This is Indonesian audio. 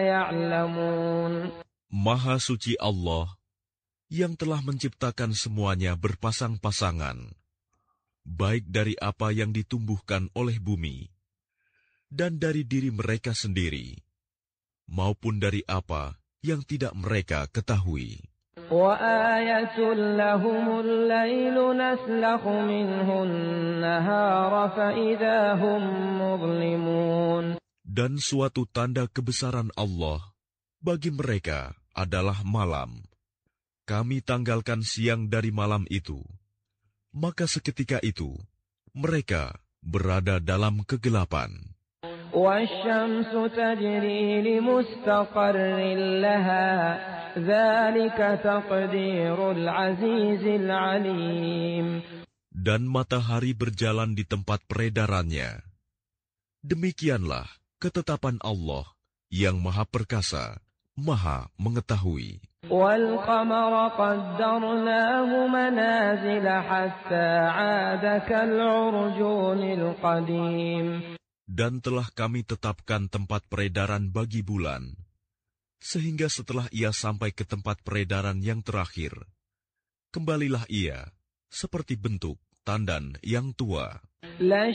يعلمون. Maha suci Allah yang telah menciptakan semuanya berpasang-pasangan, baik dari apa yang ditumbuhkan oleh bumi, dan dari diri mereka sendiri, maupun dari apa yang tidak mereka ketahui. وآية لهم الليل نسلخ منه النهار فإذا هم مظلمون. Dan suatu tanda kebesaran Allah bagi mereka adalah malam. Kami tanggalkan siang dari malam itu, maka seketika itu mereka berada dalam kegelapan. والشمس تجري لمستقر لها ذلك تقدير العزيز العليم. Dan matahari berjalan di tempat peredarannya. Demikianlah ketetapan Allah yang Maha Perkasa, Maha Mengetahui. والقمر قدرناه منازل حتى عاد كالعرجون القديم. Dan telah kami tetapkan tempat peredaran bagi bulan, sehingga setelah ia sampai ke tempat peredaran yang terakhir, kembalilah ia seperti bentuk tandan yang tua.